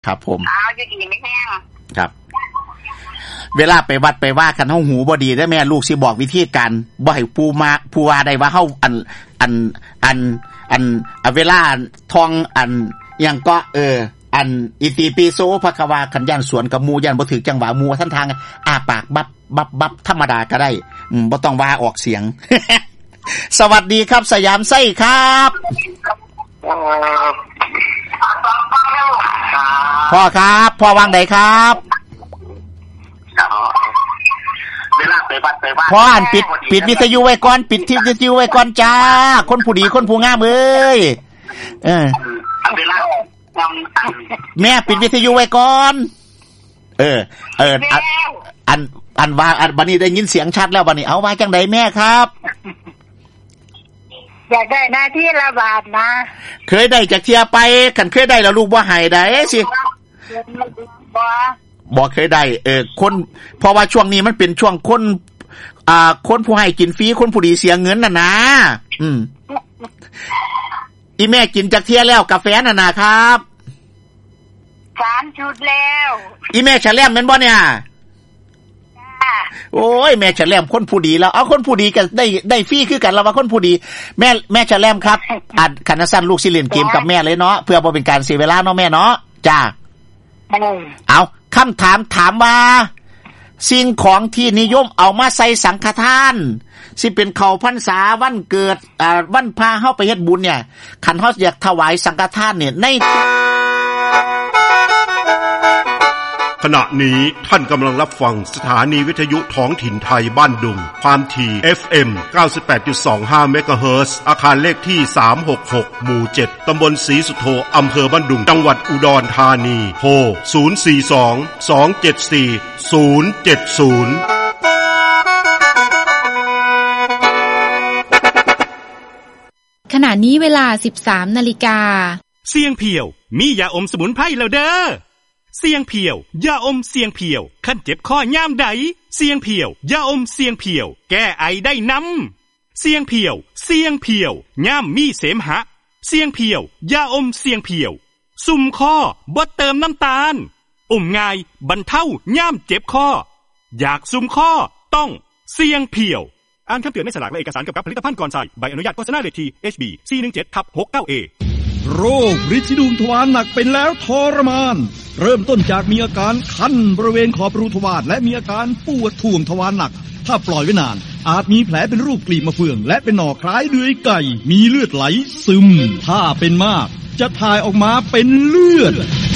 ครับผมอยู่ดีไม่แห้งครับเวลาไปวัดไปว่ากันเฮาหูบ่ดีได้แม่ลูกสิบอกวิธีการบ่ให้ผู้ว่าได้ว่าเฮาอันเวลาท่องอันหยังก็อันอิติปิโสภควาขันยันสวนกับหมู่ยันบ่ถึกจังหวะหมู่ท่านทางอ้าปากบับธรรมดาก็ได้บ่ต้องว่าออกเสียง สวัสดีครับสยามไส้ครับพ่อครับพ่อวางไหนครับเวลาไปวัดไปว่าพ่อปิดวิทยุไว้ก่อนปิดวิทยุไว้ก่อนจ้าคนผู้ดีคนผู้งามเอ้ยเวลาแม่ปิดวิทยุไว้ก่อนอันว่าบัดนี้ได้ยินเสียงชัดแล้วบัดนี้เอาว่าจังไดแม่ครับอยากได้หน้าที่ระบาดนะเคยได้จากเที่ยไปคันเคยได้แล้วลูกบ่ให้ได้สิบ่เคยได้คนเพราะว่าช่วงนี้มันเป็นช่วงคนผู้ให้กินฟรีคนผู้ดีเสียเงินน่ะนะอีแม่กินจากเที่ยแล้วกาแฟน่ะนะครับ 3 ชุดแล้วอีแม่ฉะแลมแม่นบ่เนี่ยโอ้ยแม่ฉะแลมคนผู้ดีแล้วเอาคนผู้ดีก็ได้ฟรีคือกันแล้วว่าคนผู้ดีแม่ฉะแลมครับคันสั้นลูกสิเล่นเกมกับแม่เลยเนาะเพื่อบ่เป็นการเสียเวลาเนาะแม่เนาะจ้าเอาคำถามว่าสิ่งของที่นิยมเอามาใส่สังฆทานสิเป็นเข้าพรรษาวันเกิดวันพาเฮาไปเฮ็ดบุญเนี่ยคันเฮาอยากถวายสังฆทานเนี่ยในขณะนี้ท่านกำลังรับฟังสถานีวิทยุท้องถิ่นไทยบ้านดุงความถี่ FM 98.25 เมกะเฮิรตซ์อาคารเลขที่366หมู่7ตำบลศรีสุโธอำเภอบ้านดุงจังหวัดอุดรธานีโทร042-274-070 ขณะนี้เวลา 13:00 น. เสียงเพียวมียาอมสมุนไพรแล้วเด้อเสียงเพียวยาอมเสียงเพียวคันเจ็บคอย่ามใดเสียงเพียวยาอมเสียงเพียวแก้ไอได้นำเสียงเพียวย่ามมีเสมหะเสียงเพียวยาอมเสียงเพียวซุ่มคอบ่เติมน้ำตาลง่ายบรรเทาย่ามเจ็บคออยากซุ่มคอต้องเสียงเพียวอ่านคำเตือนในฉลากและเอกสารเกี่ยวกับผลิตภัณฑ์ก่อนใช้ใบอนุญาตโฆษณาเลขที่ HB 417/69A โรคฤทธิ์ดวงทวารหนักเป็นแล้วทรมานเริ่มต้นจากมีอาการคันบริเวณขอบรูทวารและมีอาการปวดท่วมทวารหนักถ้าปล่อยไว้นานอาจมีแผลเป็นรูปกลีบมะเฟืองและเป็นหน่อคล้ายเดือยไก่มีเลือดไหลซึมถ้าเป็นมากจะถ่ายออกมาเป็นเลือด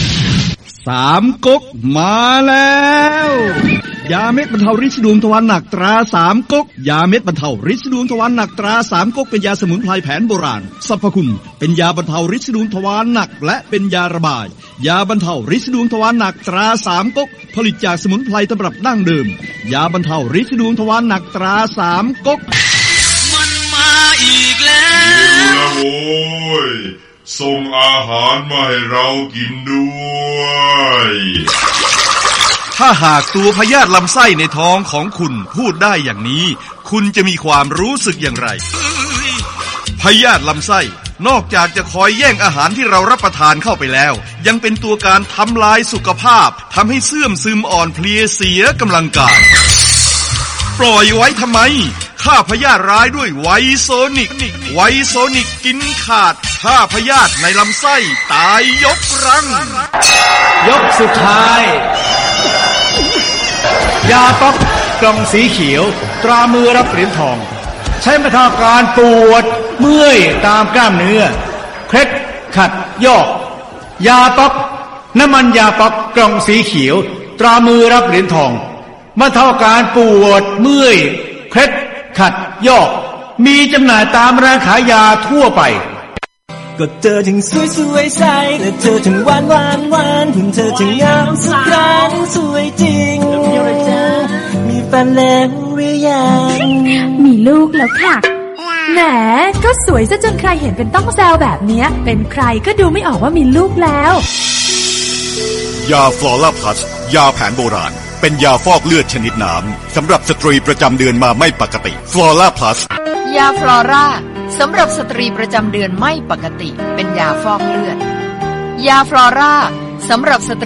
3 ก๊กมาแล้วยาเม็ดบรรเทาฤทธิ์ดวงทวารหนักตรา3 ก๊กยาเม็ดบรรเทาฤทธิ์ดวงทวารหนักตรา3 ก๊กเป็นยาสมุนไพรแผนโบราณสรรพคุณเป็นยาบรรเทาฤทธิ์ดวงทวารหนักและเป็นยาระบายยาบรรเทาฤทธิ์ดวงทวารหนักตรา3 ก๊กผลิตจากสมุนไพรตำรับดั้งเดิมยาบรรเทาฤทธิ์ดวงทวารหนักตรา3 ก๊กมันมาอีกแล้วโอ้ยส่งอาหารมาให้เรากินด้วยถ้าหากตัวพยาธิลำไส้ในท้องของคุณพูดได้อย่างนี้คุณจะมีความรู้สึกอย่างไรพยาธิลำไส้นอกจากจะคอยแย่งอาหารที่เรารับประทานเข้าไปแล้วยังเป็นตัวการทำลายสุขภาพทำให้เสื่อมซึมอ่อนเพลียเสียกำลังกายปล่อยไว้ทำไมฆ่าพยาธิร้ายด้วยไวโซนิกกินขาดฆ่าพยาธิในลำไส้ตายยกรังยกสุดท้ายยาต๊อกกล่องสีเขียวตรามือรับเหรียญทองใช้บรรเทาการปวดเมื่อยตามกล้ามเนื้อเคล็ดขัดยอกยาต๊อกน้ำมันยาต๊อกกล่องสีเขียวตรามือรับเหรียญทองบรรเทาการปวดเมื่อยเคล็ดขัดยอกมีจำหน่ายตามร้านขายยาทั่วไปก็เธอถึงสวยใสและเธอถึงหวานถึงเธอถึงงามสักครั้งสวยจริงมีแฟนแล้วหรือยังมีลูกแล้วค่ะแหมก็สวยซะจนใครเห็นเป็นต้องแซวแบบนี้เป็นใครก็ดูไม่ออกว่ามีลูกแล้วยาฟลอร่าพลัสยาแผนโบราณเป็นยาฟอกเลือดชนิดน้ำสำหรับสตรีประจำเดือนมาไม่ปกติฟลอร่าพลัสยาฟลอร่าสำหรับสตรีประจำเดือนไม่ปกติเป็นยาฟอกเลือดยาฟลอร่าสำหรับสตรี